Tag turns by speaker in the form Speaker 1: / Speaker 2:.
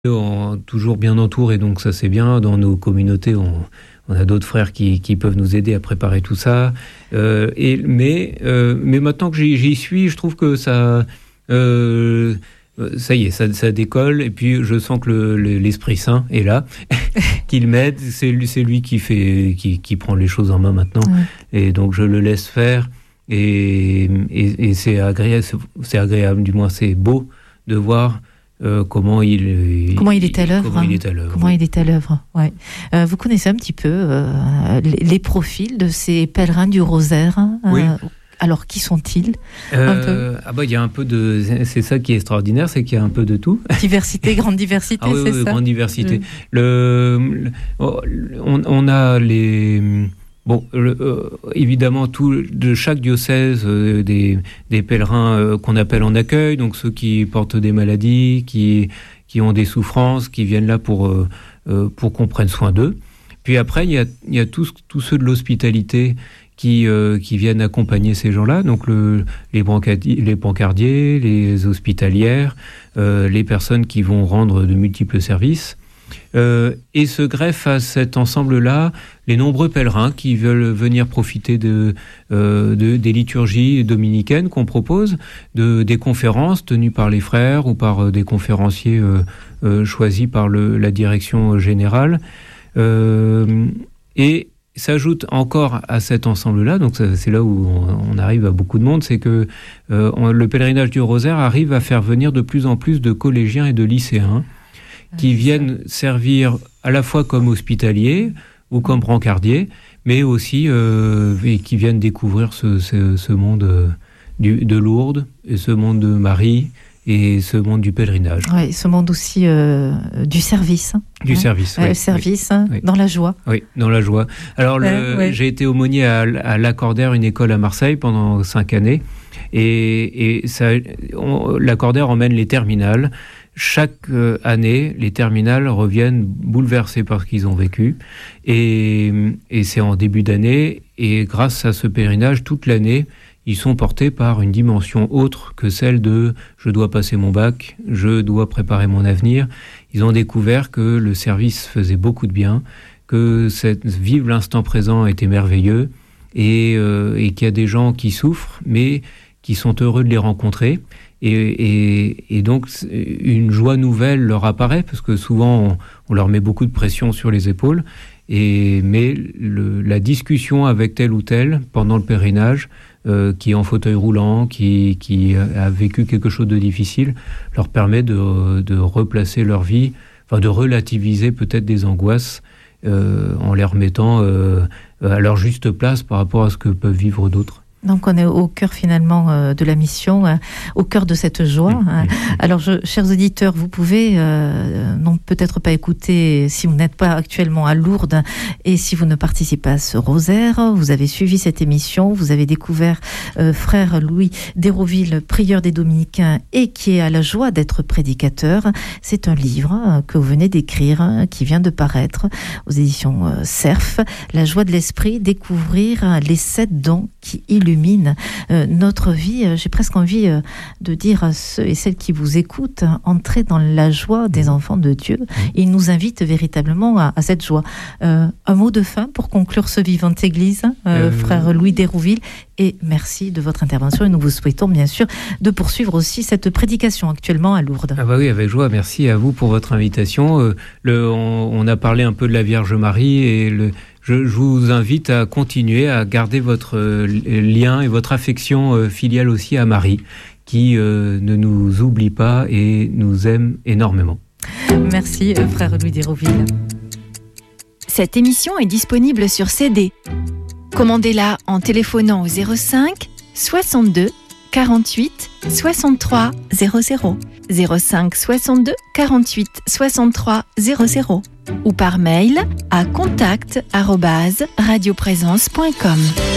Speaker 1: toujours bien entourés, donc ça c'est bien. Dans nos communautés, on a d'autres frères qui peuvent nous aider à préparer tout ça. Mais maintenant que j'y suis, je trouve que ça y est, ça décolle. Et puis je sens que l'Esprit Saint est là, qu'il m'aide. C'est lui qui prend les choses en main maintenant. Et donc je le laisse faire. Et c'est agréable, du moins c'est beau de voir comment il est à l'œuvre.
Speaker 2: Ouais. Vous connaissez un petit peu les profils de ces pèlerins du rosaire.
Speaker 1: Oui.
Speaker 2: Alors, qui sont-ils
Speaker 1: il y a un peu de... C'est ça qui est extraordinaire, c'est qu'il y a un peu de tout.
Speaker 2: Grande diversité, c'est ça.
Speaker 1: Grande diversité. On a les... évidemment, de chaque diocèse, des pèlerins qu'on appelle en accueil, donc ceux qui portent des maladies, qui ont des souffrances, qui viennent là pour qu'on prenne soin d'eux. Puis après, il y a tous ceux de l'hospitalité qui viennent accompagner ces gens-là, donc les brancardiers, les hospitalières, les personnes qui vont rendre de multiples services. Et se greffent à cet ensemble-là les nombreux pèlerins qui veulent venir profiter des liturgies dominicaines qu'on propose, des conférences tenues par les frères ou par des conférenciers choisis par la direction générale. Et s'ajoute encore à cet ensemble-là, donc c'est là où on arrive à beaucoup de monde, c'est que le pèlerinage du Rosaire arrive à faire venir de plus en plus de collégiens et de lycéens qui viennent servir à la fois comme hospitaliers ou comme brancardiers, mais aussi et qui viennent découvrir ce monde de Lourdes, et ce monde de Marie, et ce monde du pèlerinage.
Speaker 2: Oui, ce monde aussi du service.
Speaker 1: Du service,
Speaker 2: oui. Le service,
Speaker 1: oui.
Speaker 2: Dans la joie.
Speaker 1: Oui, dans la joie. Alors, j'ai été aumônier à l'Accordaire, une école à Marseille, pendant 5 années. Et l'Accordaire emmène les terminales. Chaque année, les terminales reviennent bouleversées par ce qu'ils ont vécu. Et c'est en début d'année. Et grâce à ce pèlerinage, toute l'année, ils sont portés par une dimension autre que celle de « je dois passer mon bac, je dois préparer mon avenir ». Ils ont découvert que le service faisait beaucoup de bien, que vivre l'instant présent était merveilleux et qu'il y a des gens qui souffrent, mais qui sont heureux de les rencontrer. Et donc, une joie nouvelle leur apparaît, parce que souvent, on leur met beaucoup de pression sur les épaules. Mais la discussion avec tel ou tel pendant le pèlerinage, qui est en fauteuil roulant, qui a vécu quelque chose de difficile, leur permet de replacer leur vie, enfin de relativiser peut-être des angoisses en les remettant à leur juste place par rapport à ce que peuvent vivre d'autres.
Speaker 2: Donc on est au cœur finalement de la mission, au cœur de cette joie. Alors chers auditeurs, vous pouvez non peut-être pas écouter si vous n'êtes pas actuellement à Lourdes et si vous ne participez pas à ce rosaire. Vous avez suivi cette émission, vous avez découvert frère Louis d'Hérouville, prieur des Dominicains et qui est à la joie d'être prédicateur. C'est un livre que vous venez d'écrire, qui vient de paraître aux éditions Cerf, La joie de l'esprit, découvrir les 7 dons qui illuminent notre vie. J'ai presque envie de dire à ceux et celles qui vous écoutent, entrez dans la joie des enfants de Dieu. Il nous invite véritablement à cette joie. Un mot de fin pour conclure ce Vivante Église, frère Louis d'Hérouville, et merci de votre intervention et nous vous souhaitons bien sûr de poursuivre aussi cette prédication actuellement à Lourdes.
Speaker 1: Ah bah oui, avec joie, merci à vous pour votre invitation. On a parlé un peu de la Vierge Marie et je vous invite à continuer à garder votre lien et votre affection filiale aussi à Marie, qui ne nous oublie pas et nous aime énormément.
Speaker 2: Merci, frère Louis d'Hérouville.
Speaker 3: Cette émission est disponible sur CD. Commandez-la en téléphonant au 05 62 48 63 00. 05 62 48 63 00 ou par mail à contact@radioprésence.com.